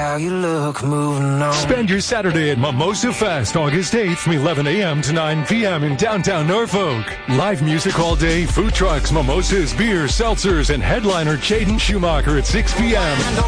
how you look moving on. Spend your Saturday at Mimosa Fest, August 8th from 11 a.m. to 9 p.m. in downtown Norfolk. Live music all day, food trucks, mimosas, beers, seltzers, and headliner Jaden Schumacher at 6 p.m.